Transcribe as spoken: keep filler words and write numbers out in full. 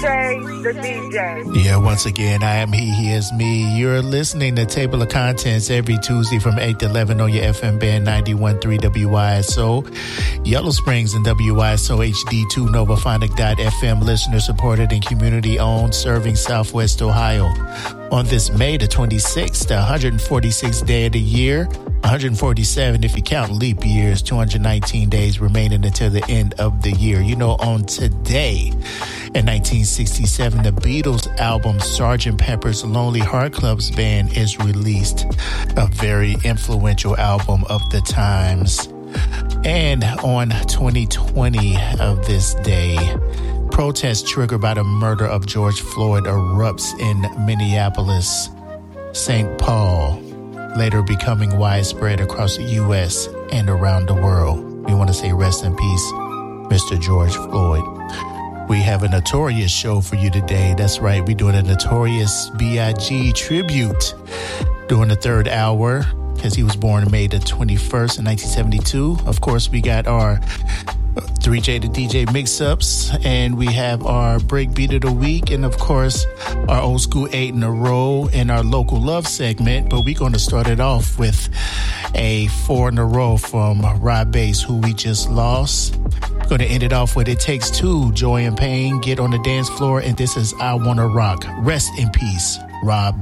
Jay, the D J. Yeah, once again, I am he, he is me. You're listening to Table of Contents every Tuesday from eight to eleven on your F M band ninety-one point three W Y S O. Yellow Springs and W Y S O H D two Novaphonic dot F M, listener supported and community owned, serving Southwest Ohio. On this May the twenty-sixth, the one hundred forty-sixth day of the year, one hundred forty-seven if you count leap years, two hundred nineteen days remaining until the end of the year. You know, on today in nineteen sixty-seven, the Beatles album Sergeant Pepper's Lonely Heart Club's Band is released, a very influential album of the times. And on twenty twenty of this day, protest triggered by the murder of George Floyd erupts in Minneapolis, Saint Paul, later becoming widespread across the U S and around the world. We want to say rest in peace, Mister George Floyd. We have a Notorious show for you today. That's right, we're doing a Notorious B I G tribute during the third hour, because he was born May the twenty-first in nineteen seventy-two. Of course, we got our three J to D J mix-ups, and we have our break beat of the week, and of course, our old school eight in a row and our local love segment. But we're going to start it off with a four in a row from Rob Bass, who we just lost. Going to end it off with It Takes Two, Joy and Pain, Get on the Dance Floor, and this is I Wanna Rock. Rest in peace, Rob.